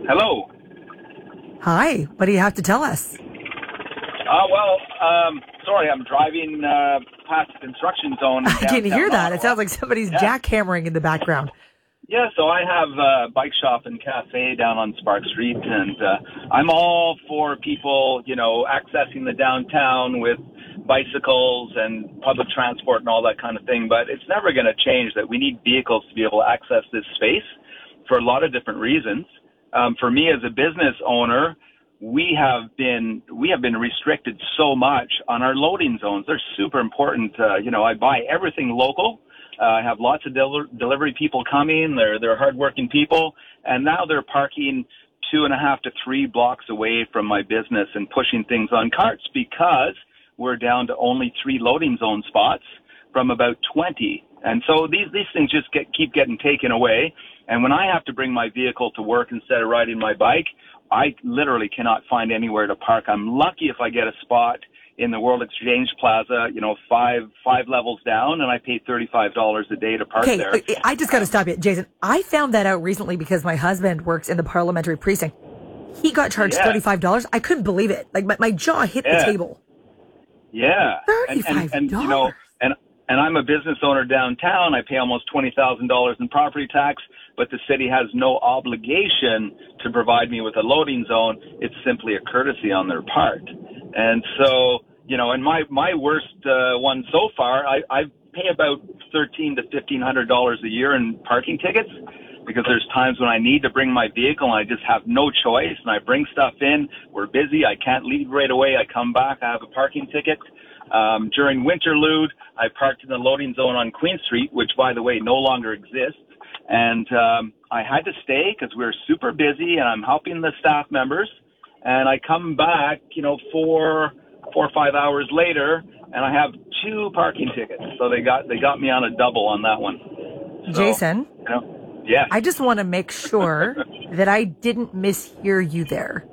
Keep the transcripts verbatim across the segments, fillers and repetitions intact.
Hello. Hi. What do you have to tell us? Uh, well, um, sorry, I'm driving uh, past the construction zone. I didn't hear that. Ottawa. It sounds like somebody's Yeah. jackhammering in the background. Yeah, so I have a bike shop and cafe down on Spark Street, and uh, I'm all for people, you know, accessing the downtown with bicycles and public transport and all that kind of thing, but it's never going to change that we need vehicles to be able to access this space for a lot of different reasons. Um, for me as a business owner, we have been we have been restricted so much on our loading zones. They're super important. Uh, you know, I buy everything local. Uh, I have lots of del- delivery people coming. They're they're hardworking people, and now they're parking two and a half to three blocks away from my business and pushing things on carts because we're down to only three loading zone spots from about twenty. And so these these things just get keep getting taken away. And when I have to bring my vehicle to work instead of riding my bike, I literally cannot find anywhere to park. I'm lucky if I get a spot in the World Exchange Plaza, you know, five five levels down, and I pay thirty-five dollars a day to park Okay, there. I just got to stop you, Jason. I found that out recently because my husband works in the parliamentary precinct. He got charged Yeah. thirty-five dollars. I couldn't believe it. Like, my, my jaw hit Yeah. the table. Yeah. And, thirty-five dollars. and, and, you know, and, and I'm a business owner downtown. I pay almost twenty thousand dollars in property tax, but the city has no obligation to provide me with a loading zone. It's simply a courtesy on their part. And so, you know, and my, my worst uh, one so far, I, I pay about thirteen to fifteen hundred dollars a year in parking tickets because there's times when I need to bring my vehicle and I just have no choice, and I bring stuff in. We're busy. I can't leave right away. I come back. I have a parking ticket. Um, during Winterlude, I parked in the loading zone on Queen Street, which, by the way, no longer exists. And um, I had to stay because we were super busy, and I'm helping the staff members. And I come back, you know, four, four or five hours later, and I have two parking tickets. So they got they got me on a double on that one. So, Jason, you know, yeah. I just want to make sure that I didn't mishear you there.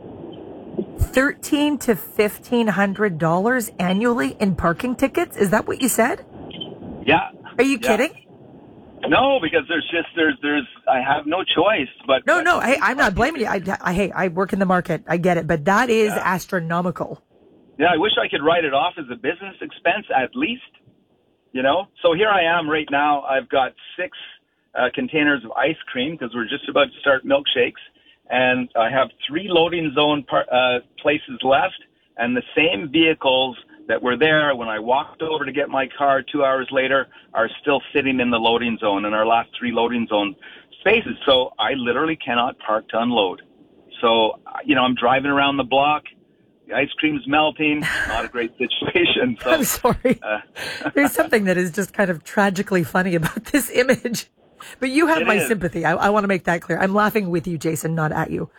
Thirteen to fifteen hundred dollars annually in parking tickets. Is that what you said? Yeah. Are you yeah. kidding? No, because there's just there's there's I have no choice. But No, but, no. Hey, I'm not blaming you. I, I, hey, I work in the market. I get it, but that is Yeah. astronomical. Yeah, I wish I could write it off as a business expense at least. You know, so here I am right now. I've got six uh, containers of ice cream because we're just about to start milkshakes, and I have three loading zone par- uh, places left, and the same vehicles that were there when I walked over to get my car two hours later are still sitting in the loading zone in our last three loading zone spaces. So I literally cannot park to unload. So, you know, I'm driving around the block. The ice cream's melting. Not a great situation. So, I'm sorry. Uh, There's something that is just kind of tragically funny about this image. But you have It my is. sympathy. I, I want to make that clear. I'm laughing with you, Jason, not at you.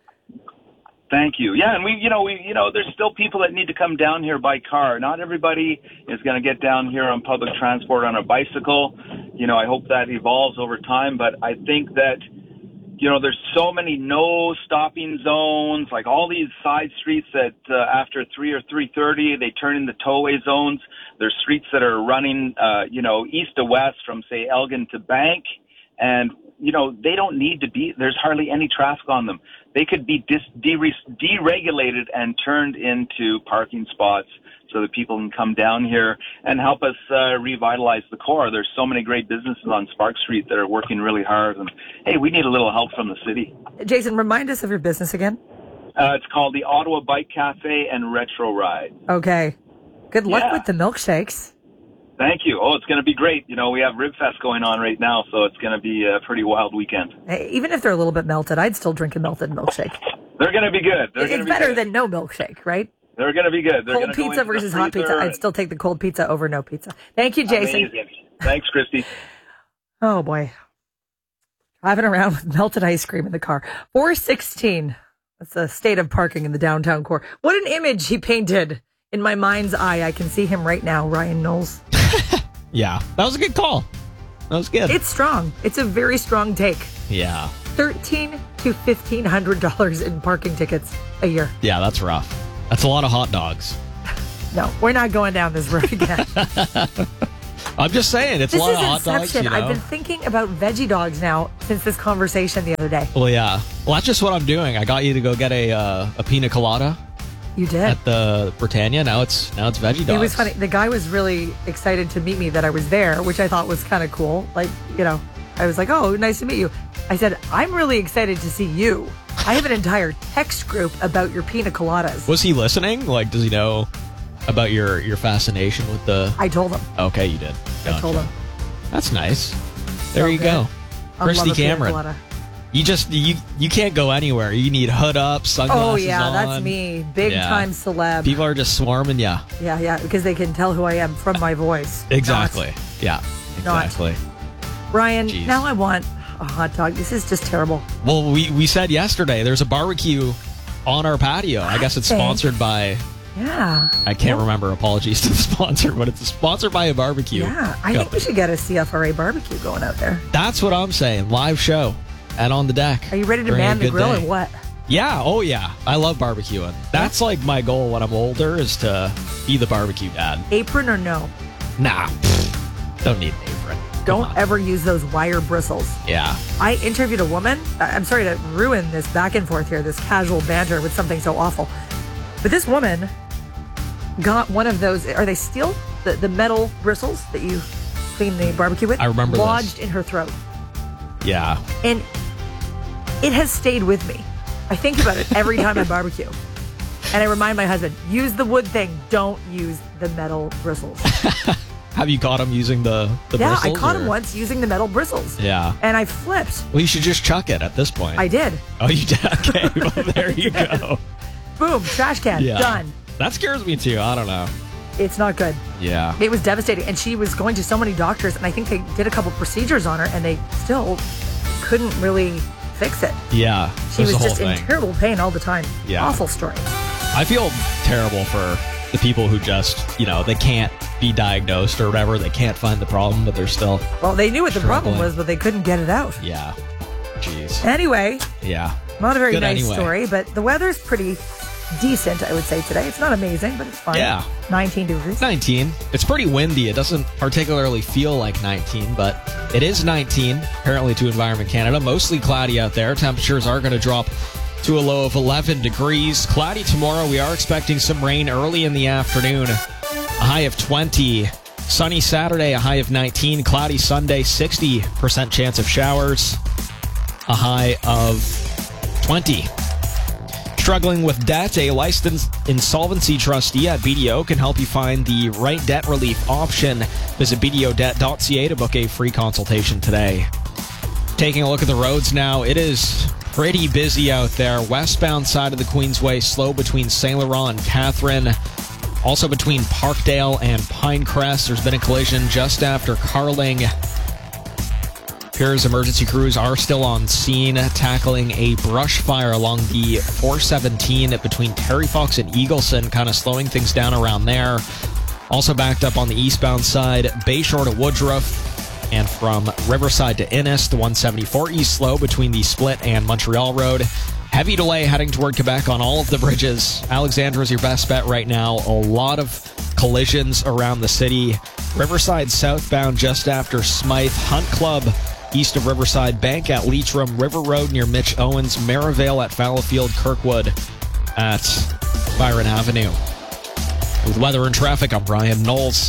Thank you. Yeah, and we, you know, we, you know, there's still people that need to come down here by car. Not everybody is going to get down here on public transport on a bicycle. You know, I hope that evolves over time, but I think that, you know, there's so many no stopping zones, like all these side streets that uh, after three or three thirty, they turn into towaway zones. There's streets that are running, uh, you know, east to west from, say, Elgin to Bank. And, you know, they don't need to be, there's hardly any traffic on them. They could be dis, de, deregulated and turned into parking spots so that people can come down here and help us uh, revitalize the core. There's so many great businesses on Spark Street that are working really hard. And, hey, we need a little help from the city. Jason, remind us of your business again. Uh, it's called the Ottawa Bike Cafe and Retro Ride. Okay. Good luck Yeah. with the milkshakes. Thank you. Oh, it's going to be great. You know, we have Rib Fest going on right now, so it's going to be a pretty wild weekend. Hey, even if they're a little bit melted, I'd still drink a melted milkshake. They're going to be good. They're going It's to be better good. than no milkshake, right? They're going to be good. They're Cold gonna go pizza into the versus hot pizza. freezer I'd and- still take the cold pizza over no pizza. Thank you, Jason. Amazing. Thanks, Christy. Oh, boy. Driving around with melted ice cream in the car. four sixteen. That's the state of parking in the downtown core. What an image he painted in my mind's eye. I can see him right now, Ryan Knowles. Yeah, that was a good call. That was good. It's strong. It's a very strong take. yeah. thirteen to fifteen hundred dollars in parking tickets a year. Yeah, that's rough. That's a lot of hot dogs. No, we're not going down this road again. I'm just saying, it's This a lot is of hot dogs, inception. you know? I've been thinking about veggie dogs now since this conversation the other day. Well, yeah. Well, that's just what I'm doing. I got you to go get a uh, a pina colada You did. at the Britannia. Now it's now it's veggie dogs. It was funny. The guy was really excited to meet me that I was there, which I thought was kind of cool. Like, you know, I was like, oh, nice to meet you. I said, I'm really excited to see you. I have an entire text group about your pina coladas. Was he listening? Like, does he know about your, your fascination with the... I told him. Okay, you did. I told him. That's nice. There So you good. go. I Christy love a pina Cameron. colada. You just, you you can't go anywhere. You need hood up, sunglasses Oh, yeah, on. that's me. Big Yeah. time celeb. People are just swarming you. Yeah, yeah, because they can tell who I am from my voice. Exactly. Yeah, Not. exactly. Not. Ryan, Jeez. now I want a hot dog. This is just terrible. Well, we, we said yesterday there's a barbecue on our patio. I guess it's think- sponsored by, Yeah. I can't remember, apologies to the sponsor, but it's sponsored by a barbecue. Yeah, I think we should get a C F R A barbecue going out there. That's what I'm saying. Live show and on the deck. Are you ready to During a man the good grill day. or what? Yeah, oh yeah. I love barbecuing. That's like my goal when I'm older is to be the barbecue dad. Apron or no? Nah, pfft, don't need an apron. Come Don't on. ever use those wire bristles. Yeah. I interviewed a woman. I- I'm sorry to ruin this back and forth here, this casual banter with something so awful. But this woman got one of those, are they steel? The, the metal bristles that you clean the barbecue with? I remember this. Lodged in her throat. Yeah. And it has stayed with me. I think about it every time I barbecue. And I remind my husband, use the wood thing. Don't use the metal bristles. Have you caught him using the, the yeah, bristles? I caught or- him once using the metal bristles. Yeah. And I flipped. Well, you should just chuck it at this point. I did. Oh, you did? Okay, well, there you go. Boom, trash can, Yeah. done. That scares me too. I don't know. It's not good. Yeah. It was devastating. And she was going to so many doctors, and I think they did a couple procedures on her, and they still couldn't really fix it. Yeah. She There's was the whole just in thing. terrible pain all the time. Yeah. Awful story. I feel terrible for the people who just, you know, they can't be diagnosed or whatever. They can't find the problem, but they're still, Well, they knew what the problem Struggling. was, but they couldn't get it out. yeah. Jeez. Anyway, Yeah. not a very Good nice anyway. story, but the weather's pretty decent, I would say, today. It's not amazing, but it's fine. Yeah. nineteen degrees. nineteen. It's pretty windy. It doesn't particularly feel like nineteen, but it is nineteen, apparently to Environment Canada. Mostly cloudy out there. Temperatures are going to drop to a low of eleven degrees. Cloudy tomorrow. We are expecting some rain early in the afternoon. A high of twenty. Sunny Saturday, a high of nineteen. Cloudy Sunday, sixty percent chance of showers. A high of twenty. Struggling with debt, a licensed insolvency trustee at B D O can help you find the right debt relief option. Visit b d o debt dot c a to book a free consultation today. Taking a look at the roads now, it is pretty busy out there. Westbound side of the Queensway, slow between Saint Laurent and Catherine. Also between Parkdale and Pinecrest, there's been a collision just after Carling. Appears emergency crews are still on scene, tackling a brush fire along the four seventeen between Terry Fox and Eagleson, kind of slowing things down around there. Also backed up on the eastbound side, Bayshore to Woodruff, and from Riverside to Innis, the one seventy-four east slow between the Split and Montreal Road. Heavy delay heading toward Quebec on all of the bridges. Alexandra is your best bet right now. A lot of collisions around the city. Riverside southbound just after Smythe, Hunt Club east of Riverside, Bank at Leitrim, River Road near Mitch Owens, Maryvale at Fallowfield, Kirkwood at Byron Avenue. With weather and traffic, I'm Brian Knowles.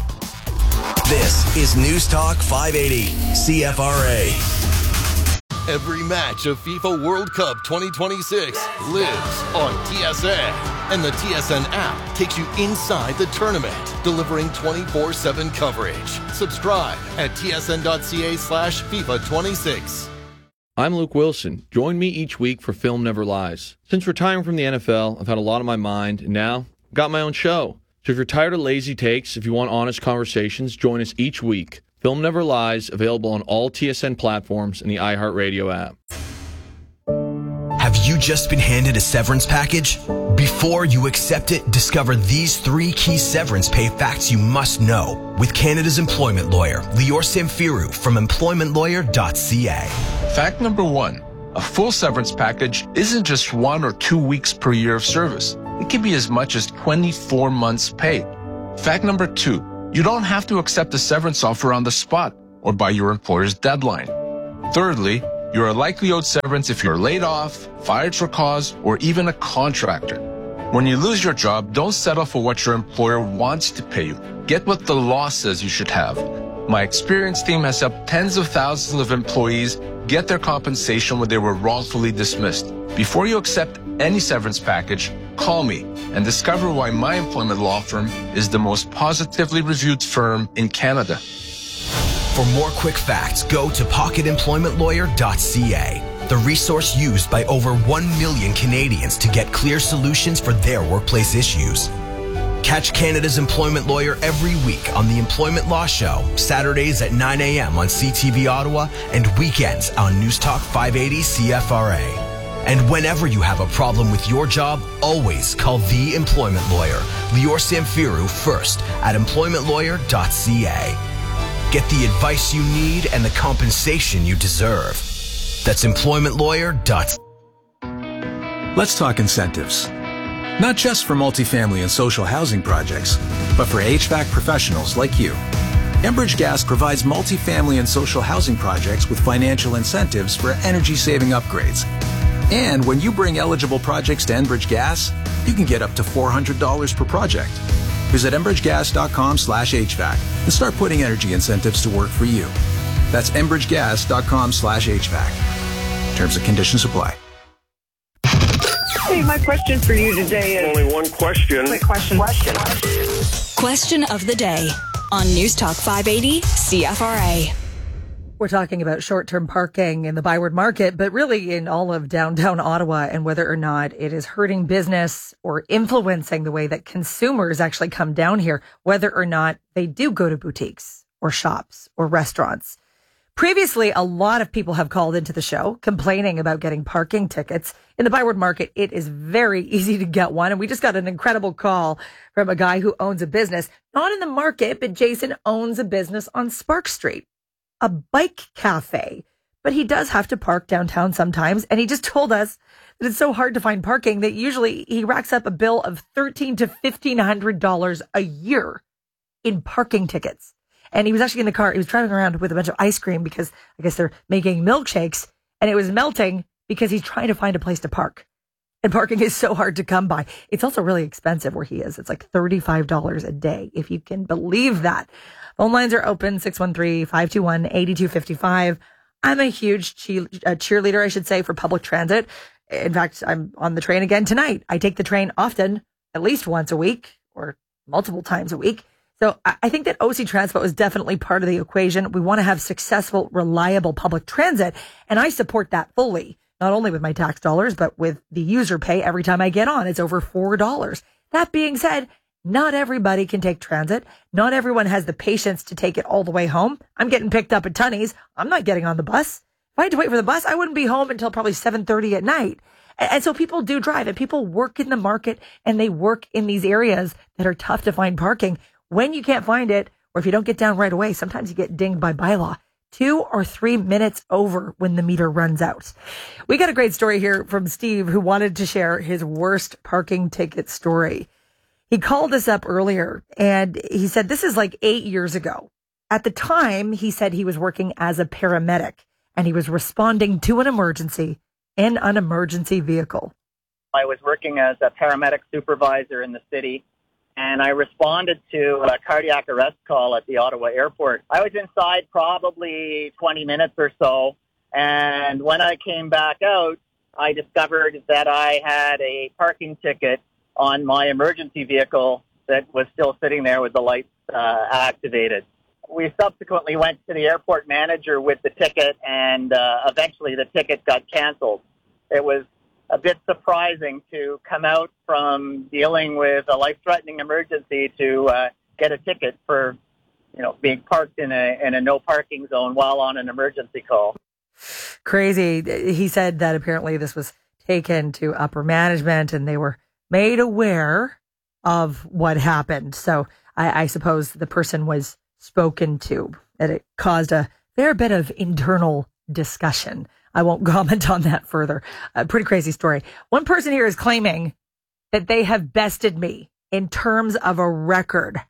This is News Talk five eighty, C F R A. Every match of FIFA World Cup twenty twenty-six lives on T S N. And the T S N app takes you inside the tournament, delivering twenty-four seven coverage. Subscribe at t s n dot c a slash FIFA twenty-six. I'm Luke Wilson. Join me each week for Film Never Lies. Since retiring from the N F L, I've had a lot on my mind, and now I've got my own show. So if you're tired of lazy takes, if you want honest conversations, join us each week. Film Never Lies, available on all T S N platforms and the iHeartRadio app. Have you just been handed a severance package? Before you accept it, discover these three key severance pay facts you must know with Canada's employment lawyer, Lior Samfiru from employment lawyer dot c a. Fact number one, a full severance package isn't just one or two weeks per year of service. It can be as much as twenty-four months pay. Fact number two, You don't have to accept a severance offer on the spot or by your employer's deadline. Thirdly, you are likely owed severance if you're laid off, fired for cause, or even a contractor. When you lose your job, don't settle for what your employer wants to pay you. Get what the law says you should have. My experienced team has helped tens of thousands of employees get their compensation when they were wrongfully dismissed. Before you accept any severance package, call me and discover why my employment law firm is the most positively reviewed firm in Canada. For more quick facts, go to pocket employment lawyer dot c a, the resource used by over one million Canadians to get clear solutions for their workplace issues. Catch Canada's Employment Lawyer every week on the Employment Law Show, Saturdays at nine a.m. on C T V Ottawa and weekends on News Talk five eighty C F R A. And whenever you have a problem with your job, always call the Employment Lawyer, Lior Samfiru, first at employment lawyer dot c a. Get the advice you need and the compensation you deserve. That's employment lawyer dot c a. Let's talk incentives. Not just for multifamily and social housing projects, but for H V A C professionals like you. Enbridge Gas provides multifamily and social housing projects with financial incentives for energy-saving upgrades. And when you bring eligible projects to Enbridge Gas, you can get up to four hundred dollars per project. Visit enbridge gas dot com slash H V A C and start putting energy incentives to work for you. That's enbridge gas dot com slash H V A C. Terms and conditions apply. Hey, my question for you today is... Only one question. Quick question. Question. Question of the day on News Talk five eighty C F R A. We're talking about short-term parking in the Byward Market, but really in all of downtown Ottawa, and whether or not it is hurting business or influencing the way that consumers actually come down here, whether or not they do go to boutiques or shops or restaurants. Previously, a lot of people have called into the show complaining about getting parking tickets. In the Byward Market, it is very easy to get one. And we just got an incredible call from a guy who owns a business, not in the market, but Jason owns a business on Spark Street, a bike cafe. But he does have to park downtown sometimes. And he just told us that it's so hard to find parking that usually he racks up a bill of thirteen hundred to fifteen hundred dollars a year in parking tickets. And he was actually in the car. He was driving around with a bunch of ice cream because I guess they're making milkshakes, and it was melting because he's trying to find a place to park. And parking is so hard to come by. It's also really expensive where he is. It's like thirty-five dollars a day, if you can believe that. Phone lines are open, six one three, five two one, eight two five five. I'm a huge cheer- uh, cheerleader, I should say, for public transit. In fact, I'm on the train again tonight. I take the train often, at least once a week or multiple times a week. So I think that O C Transpo is definitely part of the equation. We want to have successful, reliable public transit, and I support that fully, not only with my tax dollars, but with the user pay every time I get on. It's over four dollars. That being said, not everybody can take transit. Not everyone has the patience to take it all the way home. I'm getting picked up at Tunney's. I'm not getting on the bus. If I had to wait for the bus, I wouldn't be home until probably seven thirty at night. And so people do drive, and people work in the market, and they work in these areas that are tough to find parking. When you can't find it, or if you don't get down right away, sometimes you get dinged by bylaw. Two or three minutes over when the meter runs out. We got a great story here from Steve, who wanted to share his worst parking ticket story. He called us up earlier, and he said this is like eight years ago. At the time, he said he was working as a paramedic, and he was responding to an emergency in an emergency vehicle. I was working as a paramedic supervisor in the city, and I responded to a cardiac arrest call at the Ottawa airport. I was inside probably twenty minutes or so, and when I came back out, I discovered that I had a parking ticket on my emergency vehicle that was still sitting there with the lights uh, activated. We subsequently went to the airport manager with the ticket, and uh, eventually the ticket got canceled. It was a bit surprising to come out from dealing with a life-threatening emergency to uh, get a ticket for, you know, being parked in a in a no parking zone while on an emergency call. Crazy. He said that apparently this was taken to upper management and they were made aware of what happened. So I, I suppose the person was spoken to, that it caused a fair bit of internal discussion. I won't comment on that further. A pretty crazy story. One person here is claiming that they have bested me in terms of a record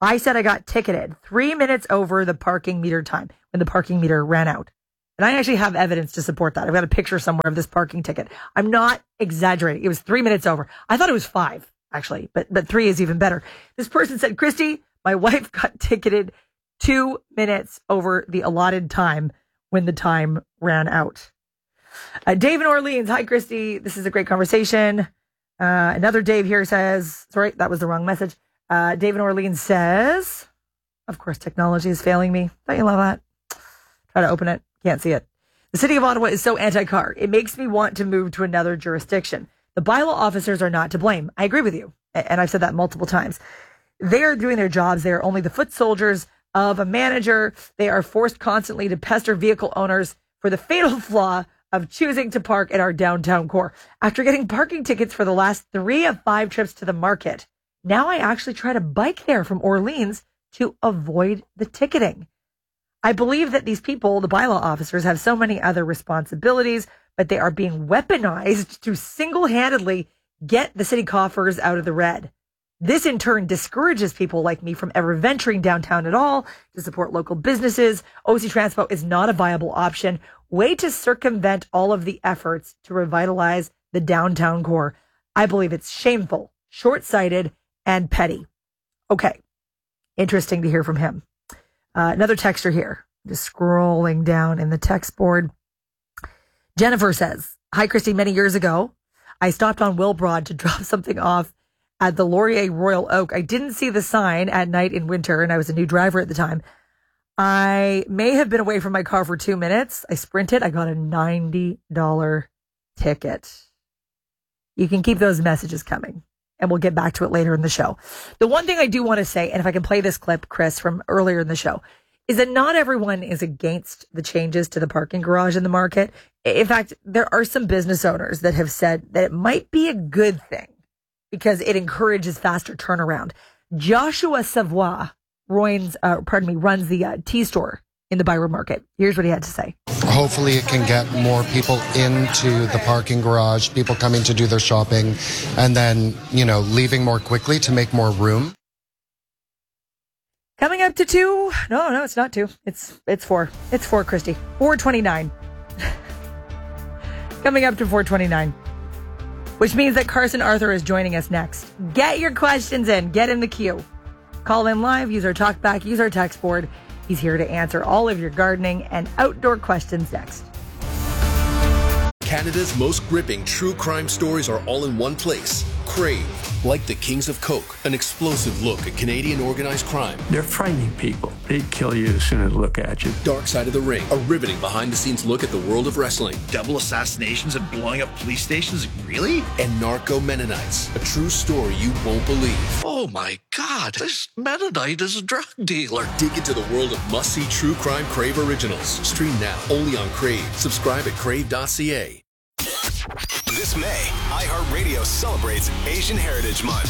I said I got ticketed three minutes over the parking meter time when the parking meter ran out. And I actually have evidence to support that. I've got a picture somewhere of this parking ticket. I'm not exaggerating. It was three minutes over. I thought it was five, actually, but, but three is even better. This person said, Christy, my wife got ticketed two minutes over the allotted time when the time ran out. Uh, Dave in Orleans. Hi, Christy. This is a great conversation. Uh, another Dave here says, sorry, that was the wrong message. Uh, Dave in Orleans says, of course, technology is failing me. Don't you love that? Try to open it. Can't see it. The city of Ottawa is so anti-car. It makes me want to move to another jurisdiction. The bylaw officers are not to blame. I agree with you. And I've said that multiple times. They are doing their jobs. They are only the foot soldiers of a manager. They are forced constantly to pester vehicle owners for the fatal flaw of choosing to park at our downtown core. After getting parking tickets for the last three of five trips to the market, now I actually try to bike there from Orleans to avoid the ticketing. I believe that these people, the bylaw officers, have so many other responsibilities, but they are being weaponized to single-handedly get the city coffers out of the red. This in turn discourages people like me from ever venturing downtown at all to support local businesses. O C Transpo is not a viable option. Way to circumvent all of the efforts to revitalize the downtown core. I believe it's shameful, short-sighted, and petty. Okay. Interesting to hear from him. Uh, another texter here, just scrolling down in the text board. Jennifer says, hi, Christy. Many years ago, I stopped on Wilbrod to drop something off at the Laurier Royal Oak. I didn't see the sign at night in winter, and I was a new driver at the time. I may have been away from my car for two minutes. I sprinted. I got a ninety dollars ticket. You can keep those messages coming, and we'll get back to it later in the show. The one thing I do want to say, and if I can play this clip, Chris, from earlier in the show, is that not everyone is against the changes to the parking garage in the market. In fact, there are some business owners that have said that it might be a good thing because it encourages faster turnaround. Joshua Savoy Royns, uh, pardon me, runs the uh, tea store in the Byron Market. Here's what he had to say. Hopefully it can get more people into the parking garage, people coming to do their shopping, and then, you know, leaving more quickly to make more room. Coming up to two. No, no, it's not two. It's it's four. It's four, Christy. four twenty-nine. Coming up to four twenty-nine. Which means that Carson Arthur is joining us next. Get your questions in. Get in the queue. Call in live. Use our talkback. Use our text board. He's here to answer all of your gardening and outdoor questions next. Canada's most gripping true crime stories are all in one place. Crave. Like the Kings of Coke, an explosive look at Canadian organized crime. They're frightening people. They'd kill you as soon as they look at you. Dark Side of the Ring, a riveting behind-the-scenes look at the world of wrestling. Double assassinations and blowing up police stations? Really? And Narco Mennonites, a true story you won't believe. Oh my God, this Mennonite is a drug dealer. Dig into the world of must-see true crime Crave originals. Stream now, only on Crave. Subscribe at crave dot c a. This May, iHeartRadio celebrates Asian Heritage Month.